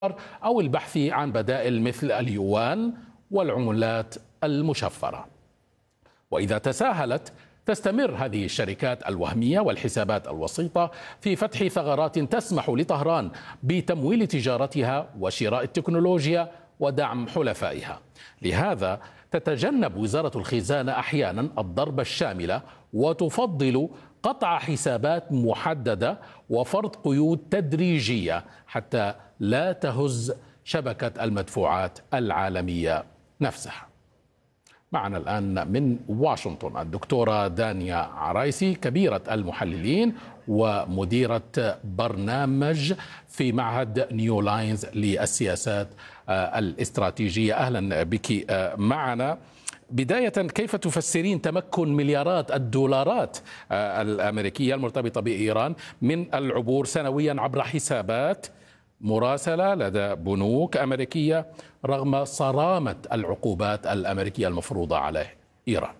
أو البحث عن بدائل مثل اليوان والعملات المشفرة. وإذا تساهلت تستمر هذه الشركات الوهمية والحسابات الوسيطة في فتح ثغرات تسمح لطهران بتمويل تجارتها وشراء التكنولوجيا ودعم حلفائها. لهذا تتجنب وزارة الخزانة أحيانا الضربة الشاملة وتفضل قطع حسابات محددة وفرض قيود تدريجية حتى لا تهز شبكة المدفوعات العالمية نفسها. معنا الآن من واشنطن الدكتورة دانيا عرايسي، كبيرة المحللين ومديرة برنامج في معهد نيو لاينز للسياسات الاستراتيجية. أهلا بك معنا. بداية، كيف تفسرين تمكن مليارات الدولارات الأمريكية المرتبطة بإيران من العبور سنويا عبر حسابات مراسلة لدى بنوك أمريكية رغم صرامة العقوبات الأمريكية المفروضة على إيران؟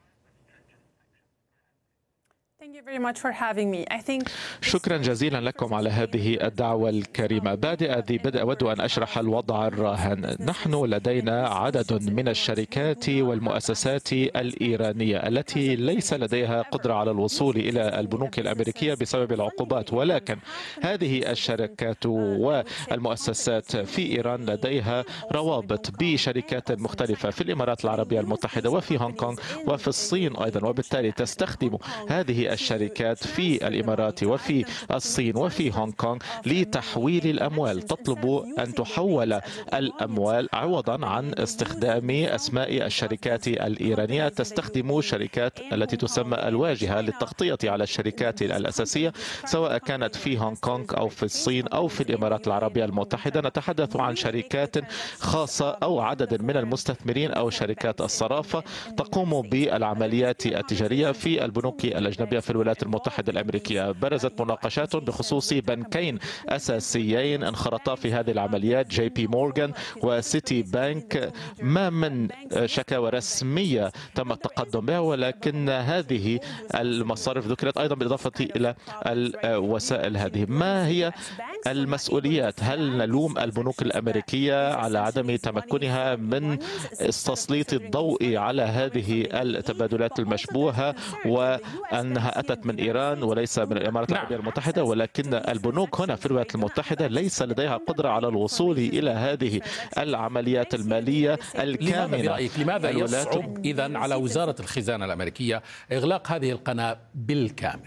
شكرا جزيلا لكم على هذه الدعوة الكريمة. بادئ ذي بدء أود أن أشرح الوضع الراهن. نحن لدينا عدد من الشركات والمؤسسات الإيرانية التي ليس لديها قدرة على الوصول إلى البنوك الأمريكية بسبب العقوبات، ولكن هذه الشركات والمؤسسات في إيران لديها روابط بشركات مختلفة في الإمارات العربية المتحدة وفي هونغ كونغ وفي الصين أيضا، وبالتالي تستخدم هذه الشركات في الإمارات وفي الصين وفي هونغ كونغ لتحويل الأموال. تطلب أن تحول الأموال عوضا عن استخدام أسماء الشركات الإيرانية. تستخدم شركات التي تسمى الواجهة للتغطية على الشركات الأساسية سواء كانت في هونغ كونغ أو في الصين أو في الإمارات العربية المتحدة. نتحدث عن شركات خاصة أو عدد من المستثمرين أو شركات الصرافة تقوم بالعمليات التجارية في البنوك الأجنبية في الولايات المتحدة الأمريكية. برزت مناقشات بخصوص بنكين أساسيين انخرطا في هذه العمليات، جي بي مورغان وسيتي بانك. ما من شكاوى رسمية تم التقدم بها، ولكن هذه المصارف ذكرت أيضا بالإضافة إلى الوسائل هذه. ما هي المسؤوليات؟ هل نلوم البنوك الأمريكية على عدم تمكنها من تسليط الضوء على هذه التبادلات المشبوهة وأنها أتت من إيران وليس من الإمارات العربية المتحدة؟ ولكن البنوك هنا في الولايات المتحدة ليس لديها قدرة على الوصول إلى هذه العمليات المالية الكاملة. برأيك لماذا يصعب إذن على وزارة الخزانة الأمريكية إغلاق هذه القناة بالكامل؟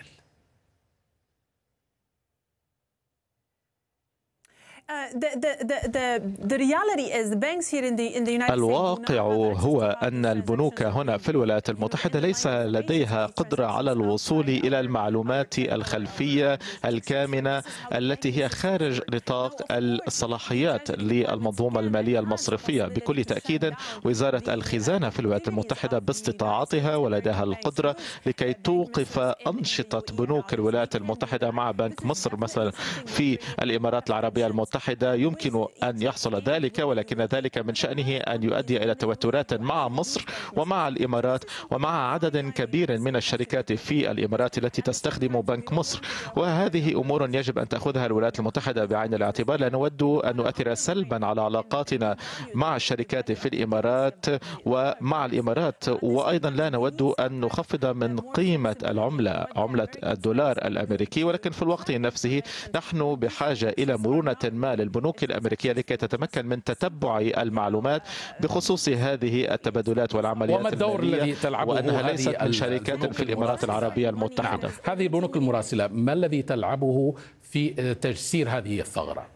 الواقع هو أن البنوك هنا في الولايات المتحدة ليس لديها قدرة على الوصول إلى المعلومات الخلفية الكامنة التي هي خارج نطاق الصلاحيات للمنظومة المالية المصرفية. بكل تأكيد وزارة الخزانة في الولايات المتحدة باستطاعتها ولديها القدرة لكي توقف أنشطة بنوك الولايات المتحدة مع بنك مصر مثلا في الإمارات العربية المتحدة. يمكن أن يحصل ذلك، ولكن ذلك من شأنه أن يؤدي إلى توترات مع مصر ومع الإمارات ومع عدد كبير من الشركات في الإمارات التي تستخدم بنك مصر. وهذه أمور يجب أن تأخذها الولايات المتحدة بعين الاعتبار. لا نود أن نؤثر سلبا على علاقاتنا مع الشركات في الإمارات ومع الإمارات، وأيضا لا نود أن نخفض من قيمة عملة الدولار الأمريكي، ولكن في الوقت نفسه نحن بحاجة إلى مرونة ما للبنوك الأمريكية لكي تتمكن من تتبع المعلومات بخصوص هذه التبادلات والعمليات. وما الدور الذي تلعبه وأنها ليست من شركات في الإمارات العربية المتحدة؟ هذه البنوك المراسلة ما الذي تلعبه في تجسير هذه الثغرة؟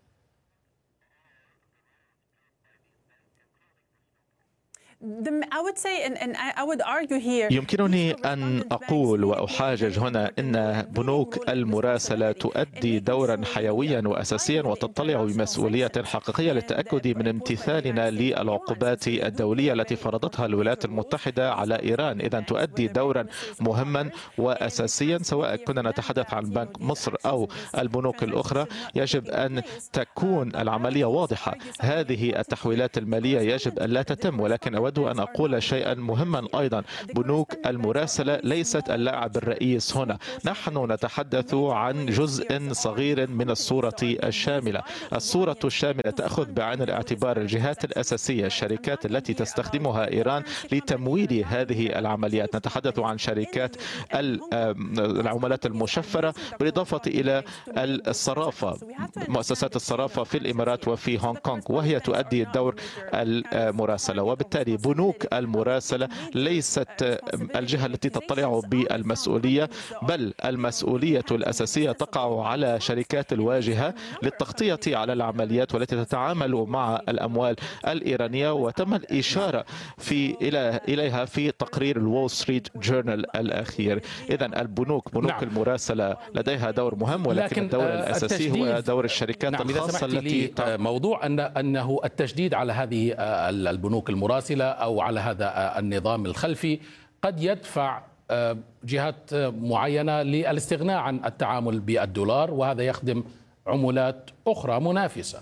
يمكنني أن أقول وأحاجج هنا أن بنوك المراسلة تؤدي دورا حيويا وأساسيا وتطلع بمسؤولية حقيقية للتأكد من امتثالنا للعقوبات الدولية التي فرضتها الولايات المتحدة على إيران. إذا تؤدي دورا مهما وأساسيا سواء كنا نتحدث عن بنك مصر أو البنوك الأخرى. يجب أن تكون العملية واضحة. هذه التحويلات المالية يجب أن لا تتم، ولكن أود أن أقول شيئا مهما أيضا. بنوك المراسلة ليست اللاعب الرئيس هنا. نحن نتحدث عن جزء صغير من الصورة الشاملة. الصورة الشاملة تأخذ بعين الاعتبار الجهات الأساسية، الشركات التي تستخدمها إيران لتمويل هذه العمليات. نتحدث عن شركات العملات المشفرة، بالإضافة إلى الصرافة، مؤسسات الصرافة في الإمارات وفي هونغ كونغ، وهي تؤدي دور المراسلة. وبالتالي بنوك المراسلة ليست الجهة التي تطلع بالمسؤولية، بل المسؤولية الأساسية تقع على شركات الواجهة للتغطية على العمليات والتي تتعامل مع الأموال الإيرانية، وتم الإشارة إليها في تقرير الول ستريت جورنال الأخير. إذن البنوك، بنوك المراسلة لديها دور مهم، ولكن الدور الأساسي هو دور الشركات الخاصة التي موضوع أنه التشديد على هذه البنوك المراسلة أو على هذا النظام الخلفي قد يدفع جهات معينة للاستغناء عن التعامل بالدولار، وهذا يخدم عملات أخرى منافسة.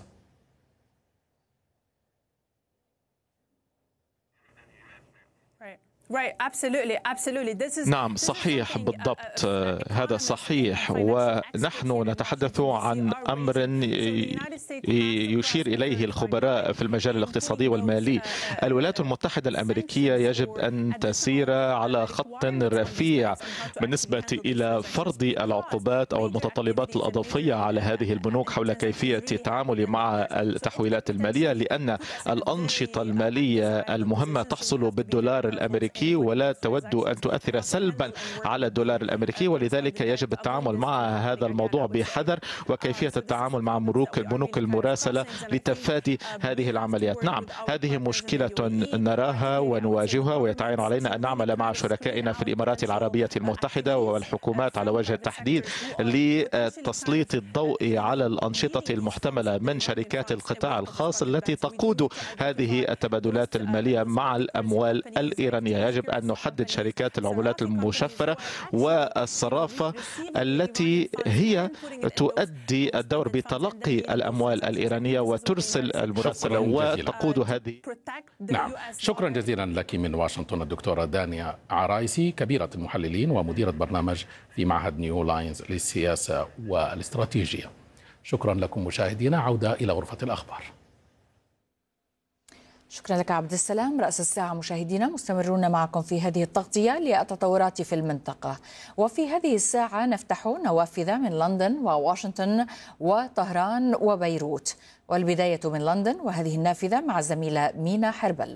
نعم، صحيح بالضبط، هذا صحيح. ونحن نتحدث عن أمر يشير إليه الخبراء في المجال الاقتصادي والمالي. الولايات المتحدة الأمريكية يجب أن تسير على خط رفيع بالنسبة إلى فرض العقوبات أو المتطلبات الإضافية على هذه البنوك حول كيفية التعامل مع التحويلات المالية، لأن الأنشطة المالية المهمة تحصل بالدولار الأمريكي ولا تود أن تؤثر سلبا على الدولار الأمريكي، ولذلك يجب التعامل مع هذا الموضوع بحذر، وكيفية التعامل مع بنوك المراسلة لتفادي هذه العمليات. نعم، هذه مشكلة نراها ونواجهها، ويتعين علينا أن نعمل مع شركائنا في الإمارات العربية المتحدة والحكومات على وجه التحديد لتسليط الضوء على الأنشطة المحتملة من شركات القطاع الخاص التي تقود هذه التبادلات المالية مع الأموال الإيرانية. يجب أن نحدد شركات العملات المشفرة والصرافة التي هي تؤدي الدور بتلقي الأموال الإيرانية وترسل المراسلة وتقود هذه. نعم، شكرا جزيلا لك من واشنطن الدكتورة دانيا عرايسي، كبيرة المحللين ومديرة برنامج في معهد نيو لاينز للسياسة والاستراتيجية. شكرا لكم مشاهدينا. عودة إلى غرفة الأخبار. شكرا لك عبد السلام. رأس الساعة مشاهدينا، مستمرون معكم في هذه التغطية للتطورات في المنطقة. وفي هذه الساعة نفتح نوافذ من لندن وواشنطن وطهران وبيروت، والبداية من لندن وهذه النافذة مع الزميلة مينا حربلو.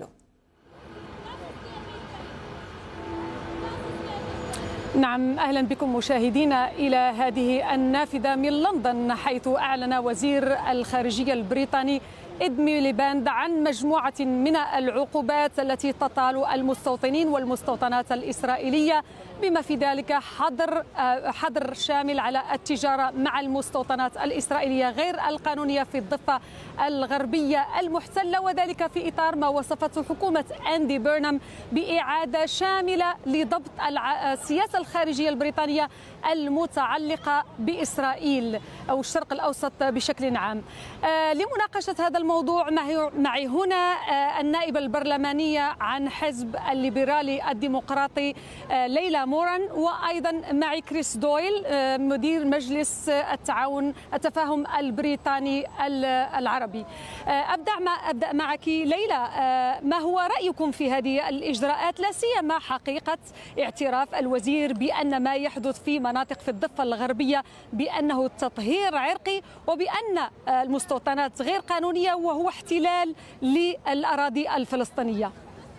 نعم، أهلا بكم مشاهدينا إلى هذه النافذة من لندن، حيث أعلن وزير الخارجية البريطاني إد ميليباند عن مجموعة من العقوبات التي تطال المستوطنين والمستوطنات الإسرائيلية، بما في ذلك حظر شامل على التجارة مع المستوطنات الإسرائيلية غير القانونية في الضفة الغربية المحتلة، وذلك في إطار ما وصفته حكومة أندي بيرنام بإعادة شاملة لضبط السياسة الخارجية البريطانية المتعلقة بإسرائيل أو الشرق الأوسط بشكل عام. لمناقشة هذا الموضوع معي هنا النائبة البرلمانية عن حزب الليبرالي الديمقراطي ليلى موران، وأيضا معي كريس دويل مدير مجلس التفاهم البريطاني العربي. أبدأ معك ليلى، ما هو رأيكم في هذه الإجراءات، لا سيما حقيقة اعتراف الوزير بأن ما يحدث في مناطق في الضفة الغربية بأنه تطهير عرقي وبأن المستوطنات غير قانونية وهو احتلال للأراضي الفلسطينية؟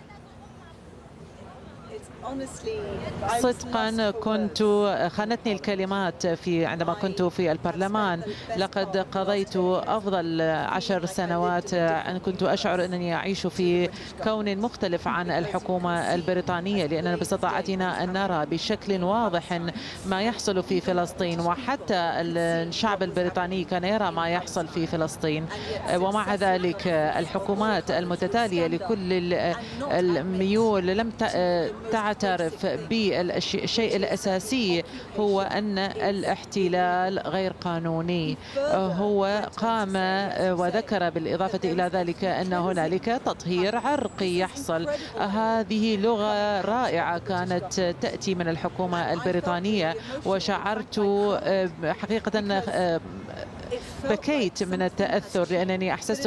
صدقا خانتني الكلمات عندما كنت في البرلمان. لقد قضيت أفضل 10 سنوات أن كنت أشعر أنني أعيش في كون مختلف عن الحكومة البريطانية، لأننا باستطاعتنا أن نرى بشكل واضح ما يحصل في فلسطين، وحتى الشعب البريطاني كان يرى ما يحصل في فلسطين. ومع ذلك الحكومات المتتالية لكل الميول لم تعرف نعترف بالشيء الأساسي هو أن الاحتلال غير قانوني. هو قام وذكر بالإضافة إلى ذلك أن هنالك تطهير عرقي يحصل. هذه لغة رائعة كانت تأتي من الحكومة البريطانية، وشعرت حقيقة بكيت من التأثر لأنني أحسست